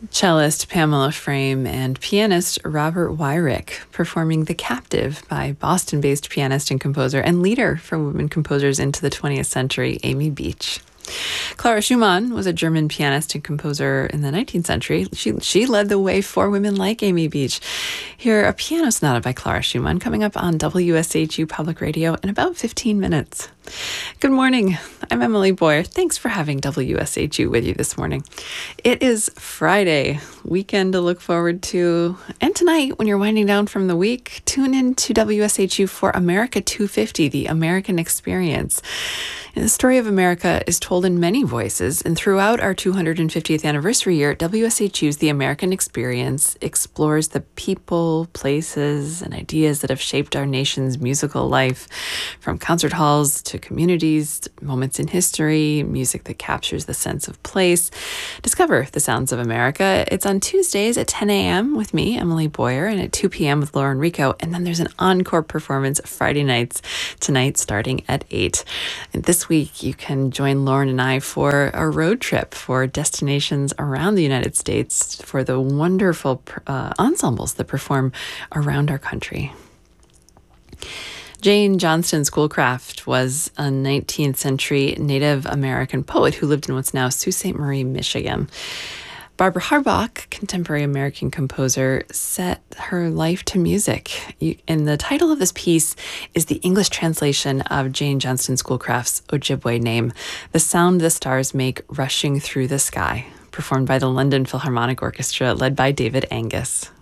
Cellist Pamela Frame and pianist Robert Wyrick performing The Captive by Boston-based pianist and composer and leader for women composers into the 20th century, Amy Beach. Clara Schumann was a German pianist and composer in the 19th century. She led the way for women like Amy Beach. Hear a piano sonata by Clara Schumann coming up on WSHU Public Radio in about 15 minutes. Good morning. I'm Emily Boyer. Thanks for having WSHU with you this morning. It is Friday, weekend to look forward to. And tonight, when you're winding down from the week, tune in to WSHU for America 250, the American Experience. And the story of America is told in many voices, and throughout our 250th anniversary year, WSHU's The American Experience explores the people, places, and ideas that have shaped our nation's musical life, from concert halls to communities, moments in history, music that captures the sense of place. Discover the sounds of America. It's on Tuesdays at 10 a.m. with me, Emily Boyer, and at 2 p.m. with Lauren Rico. And then there's an encore performance Friday nights, tonight starting at 8. And this week, you can join Lauren and I for a road trip for destinations around the United States for the wonderful ensembles that perform around our country. Jane Johnston Schoolcraft was a 19th century Native American poet who lived in what's now Sault Ste. Marie, Michigan. Barbara Harbach, contemporary American composer, set her life to music. And the title of this piece is the English translation of Jane Johnston Schoolcraft's Ojibwe name, The Sound the Stars Make Rushing Through the Sky, performed by the London Philharmonic Orchestra led by David Angus.